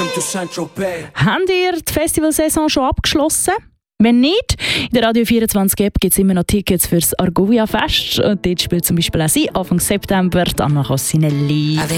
Habt ihr die Festivalsaison schon abgeschlossen? Wenn nicht, in der Radio 24 App gibt es immer noch Tickets für das Argovia Fest. Und dort spielt zum Beispiel auch sie, Anfang September, Anna Cossinelli.